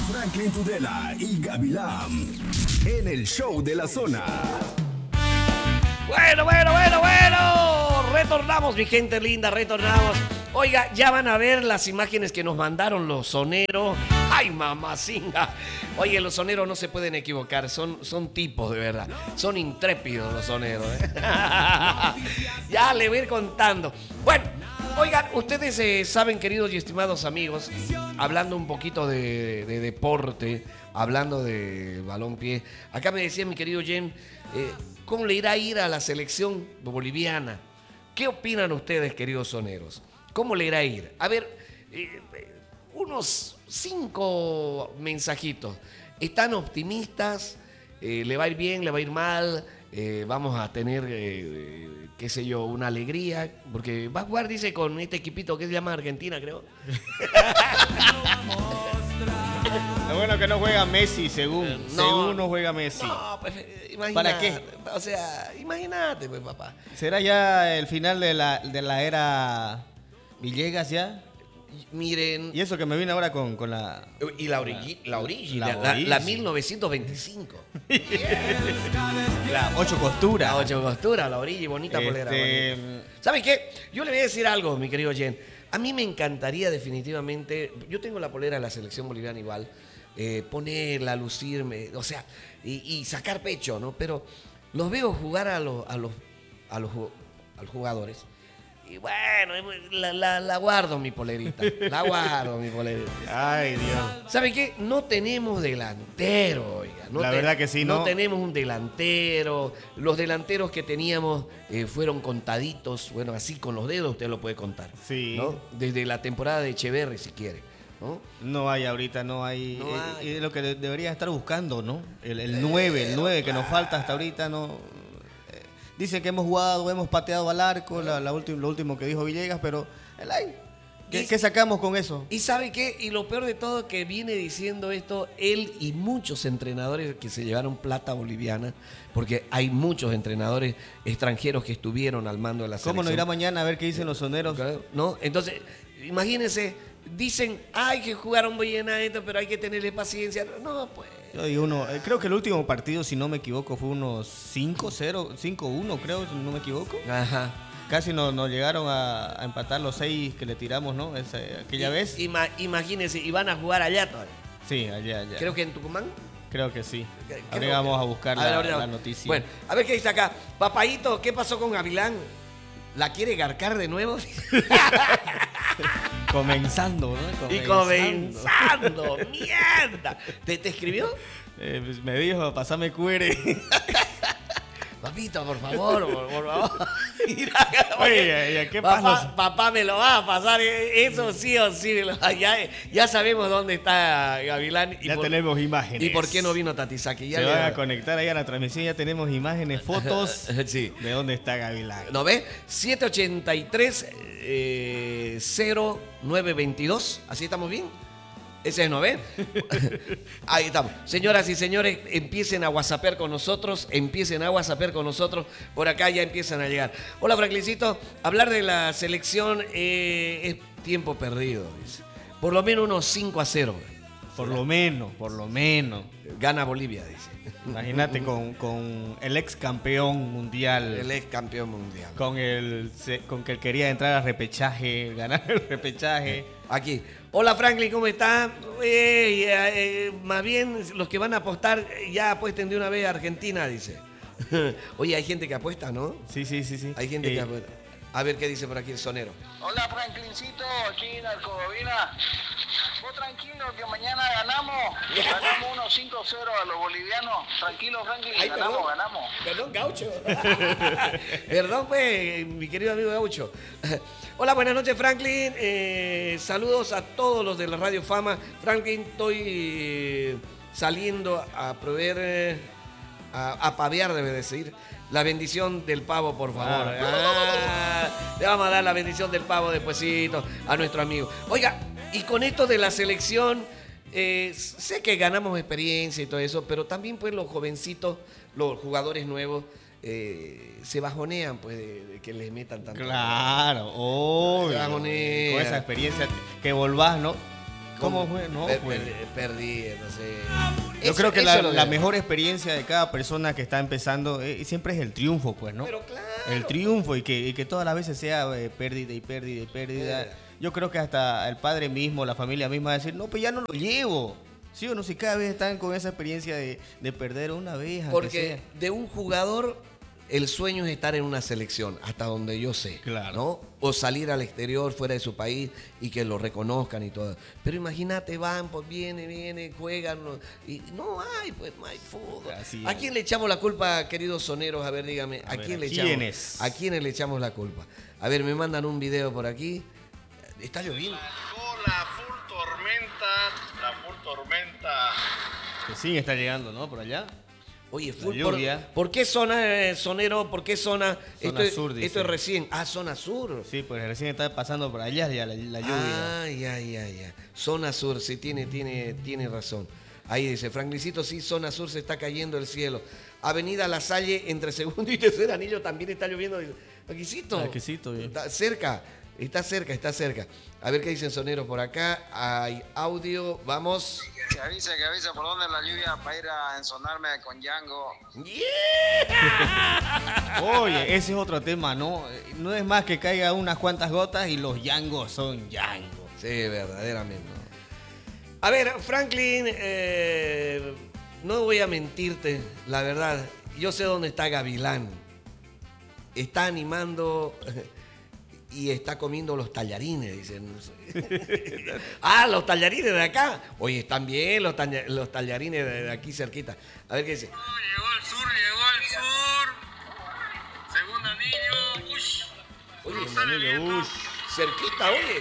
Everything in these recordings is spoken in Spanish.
Franklin Tudela y Gavilán en el show de la zona. Bueno. Retornamos, mi gente linda, retornamos. Oiga, ya van a ver las imágenes que nos mandaron los soneros. ¡Ay, mamacinga! Oye, los soneros no se pueden equivocar. Son tipos, de verdad. Son intrépidos los soneros, ¿eh? Ya le voy a ir contando. Bueno, oigan, ustedes saben, queridos y estimados amigos, hablando un poquito de deporte, hablando de balompié. Acá me decía mi querido Jen, ¿cómo le irá a ir a la selección boliviana? ¿Qué opinan ustedes, queridos soneros? ¿Cómo le irá a ir? A ver, unos 5 mensajitos. ¿Están optimistas? ¿Le va a ir bien? ¿Le va a ir mal? Vamos a tener, qué sé yo, una alegría. Porque va a jugar, dice, con este equipito que se llama Argentina, creo. Lo bueno que no juega Messi, según no juega Messi. No, pues imagínate. ¿Para qué? O sea, imagínate, pues, papá. ¿Será ya el final de la era Villegas ya? Miren. Y eso que me vine ahora con la... Y la 1925. La 8 costuras. La 8 costuras, la orilla y bonita polera. ¿Saben qué? Yo le voy a decir algo, mi querido Jen. A mí me encantaría definitivamente, yo tengo la polera de la selección boliviana igual, ponerla, lucirme, o sea, y sacar pecho, ¿no? Pero los veo jugar a los jugadores. Y bueno, la guardo mi polerita. La guardo mi polerita. Ay, Dios. ¿Saben qué? No tenemos delantero, oiga. La verdad que sí, no. No tenemos un delantero. Los delanteros que teníamos fueron contaditos. Bueno, así con los dedos usted lo puede contar. Sí. ¿No? Desde la temporada de Echeverri, si quiere. No hay ahorita, no hay. No hay. Es lo que debería estar buscando, ¿no? El 9 que nos falta hasta ahorita, no. Dicen que hemos jugado, hemos pateado al arco, lo último que dijo Villegas, pero ¿qué sacamos con eso? ¿Y sabe qué? Y lo peor de todo es que viene diciendo esto él y muchos entrenadores que se llevaron plata boliviana, porque hay muchos entrenadores extranjeros que estuvieron al mando de la selección. ¿Cómo nos irá mañana a ver qué dicen los soneros? ¿No? Entonces, imagínense, dicen, hay que jugar un esto, pero hay que tenerle paciencia. No, pues. Yo digo creo que el último partido, si no me equivoco, fue unos 5-0, 5-1, creo, si no me equivoco. Ajá. Casi nos llegaron a empatar los 6 que le tiramos, ¿no? Aquella vez. Imagínense, y van a jugar allá todavía. Sí, allá. Creo que en Tucumán. Creo que sí. Ahora vamos a buscar la noticia. Bueno, a ver qué dice acá. Papayito, ¿qué pasó con Gavilán? ¿La quiere garcar de nuevo? Comenzando, ¿no? Comenzando, mierda. ¿Te escribió? Pues me dijo, pasame cuere. Papito, por favor. Oye, ¿qué pasa? Papá me lo va a pasar, eso sí o sí. Ya sabemos dónde está Gavilán. Ya tenemos imágenes. ¿Y por qué no vino Tatizaki? Se van a conectar ahí a la transmisión, ya tenemos imágenes, fotos sí. de dónde está Gavilán. ¿No ves? 783 0922. ¿Así estamos bien? Ese es, ¿no ve? Ahí estamos. Señoras y señores, empiecen a whatsappear con nosotros. Por acá ya empiezan a llegar. Hola, Franklincito. Hablar de la selección es tiempo perdido, dice. Por lo menos unos 5-0. Por lo menos. Gana Bolivia, dice. Imagínate con el ex campeón mundial. Con que él quería entrar al repechaje, ganar el repechaje. Aquí. Hola, Franklin, ¿cómo está? Más bien, los que van a apostar ya apuesten de una vez a Argentina, dice. Oye, hay gente que apuesta, ¿no? Sí. Hay gente que apuesta. A ver qué dice por aquí el sonero. Hola, Franklincito, aquí en Alcobovina. Vos tranquilo que mañana ganamos 1-5-0 a los bolivianos. Tranquilo, Franklin, ganamos. Perdón, Gaucho. Perdón, pues, mi querido amigo Gaucho. Hola, buenas noches, Franklin. Saludos a todos los de la Radio Fama. Franklin, estoy saliendo a proveer, a pavear, debe decir. La bendición del pavo, por favor. Le vamos a dar la bendición del pavo despuesito a nuestro amigo. Oiga, y con esto de la selección, sé que ganamos experiencia y todo eso, pero también pues los jovencitos, los jugadores nuevos, se bajonean pues de que les metan tanto. Claro, obvio. Con esa experiencia que volvás, ¿no? ¿Cómo fue? No, pues. Perdí, entonces... Yo Eso- creo que eso es lo la mejor experiencia de cada persona que está empezando siempre es el triunfo, pues, ¿no? Pero claro. El triunfo y que todas las veces sea pérdida y pérdida y pérdida. Yo creo que hasta el padre mismo, la familia misma, va a decir, no, pues ya no lo llevo. ¿Sí o no? Si cada vez están con esa experiencia de perder una vez, aunque Porque sea. de un jugador, el sueño es estar en una selección, hasta donde yo sé. Claro. ¿No? O salir al exterior, fuera de su país, y que lo reconozcan y todo. Pero imagínate, van, pues viene, juegan, y no hay fútbol. Así ¿A es. quién le echamos la culpa, queridos soneros? A ver, dígame, ¿a quién le echamos? ¿quiénes? ¿A quiénes le echamos la culpa? A ver, me mandan un video por aquí. Está lloviendo. La full tormenta. Que sí está llegando, ¿no? Por allá. Oye, La full lluvia. ¿por qué zona, sonero? ¿Por qué zona? Zona sur, dice. Esto es recién. Ah, zona sur. Sí, pues recién está pasando por allá ya la lluvia. Ah, ya. Zona sur, sí, tiene razón. Ahí dice, Franklincito, sí, zona sur se está cayendo el cielo. Avenida La Salle, entre segundo y tercer anillo, también está lloviendo. Franklin, Exquisito, bien. está cerca. A ver qué dicen soneros por acá. Hay audio, vamos. Que avisa por dónde la lluvia para ir a ensonarme con Django. Oye, ese es otro tema, ¿no? No es más que caiga unas cuantas gotas y los yangos son yangos. Sí, verdaderamente. A ver, Franklin, no voy a mentirte, la verdad. Yo sé dónde está Gavilán. Está animando y está comiendo los tallarines, dicen. Ah, los tallarines de acá. Oye, están bien los tallarines de aquí cerquita. A ver qué dice. Llegó el sur. Segundo anillo. Ush. Oye, cerquita, oye.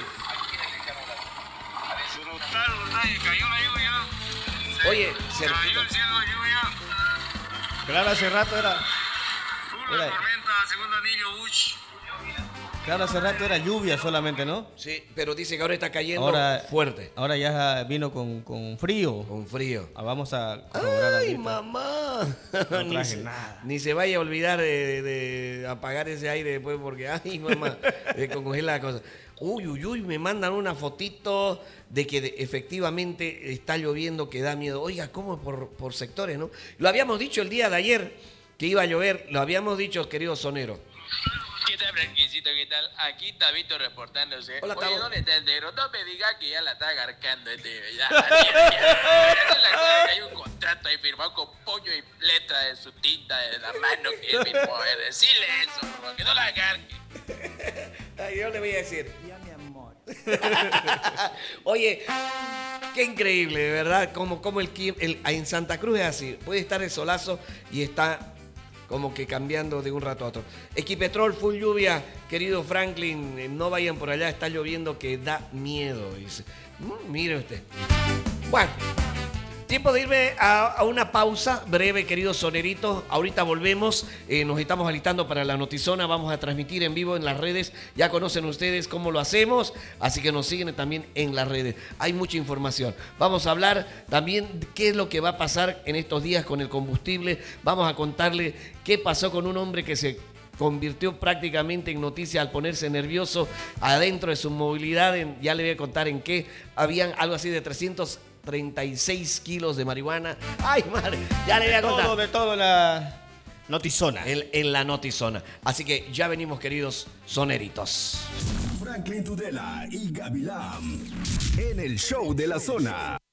Brutal, y cayó la lluvia. Oye, Cayó cerquita. el cielo de lluvia. Claro, hace rato era. Full la tormenta, segundo anillo. Ush. Claro, hace rato era lluvia solamente, ¿no? Sí, pero dice que ahora está cayendo Ahora fuerte, Ahora ya vino con frío. con frío. Vamos a corroborar ¡Ay, ahorita. mamá! No traje nada. Ni se vaya a olvidar de apagar ese aire después porque, ¡ay, mamá! Congela la cosa. Uy, me mandan una fotito de que efectivamente está lloviendo, que da miedo. Oiga, ¿cómo por sectores, no? Lo habíamos dicho el día de ayer que iba a llover, lo habíamos dicho, querido sonero. ¿Qué tal, Franquicito? ¿Qué tal? Aquí Tabito reportándose. Hola, Oye, Tabo. ¿dónde está el negro? No me diga que ya la está agarcando este. Ya. Esa es la cosa, que hay un contrato ahí firmado con puño y letra de su tinta de la mano que él mismo. Decirle eso, porque no la agarque. Ay, yo le voy a decir. Ya, mi amor. Oye, qué increíble, de verdad, como en Santa Cruz es así. Puede estar el solazo y está como que cambiando de un rato a otro. Equipetrol, full lluvia, querido Franklin, no vayan por allá, está lloviendo que da miedo, dice. Mire usted. Bueno, tiempo de irme a una pausa breve, queridos soneritos. Ahorita volvemos, nos estamos alistando para la notizona, vamos a transmitir en vivo en las redes. Ya conocen ustedes cómo lo hacemos, así que nos siguen también en las redes. Hay mucha información. Vamos a hablar también de qué es lo que va a pasar en estos días con el combustible. Vamos a contarle qué pasó con un hombre que se convirtió prácticamente en noticia al ponerse nervioso adentro de su movilidad. Ya le voy a contar en qué. Habían algo así de 336 kilos de marihuana. ¡Ay, madre! Ya le voy a contar. De todo la notizona. En la notizona. Así que ya venimos, queridos soneritos. Franklin Tudela y Gavilán en el show de la zona.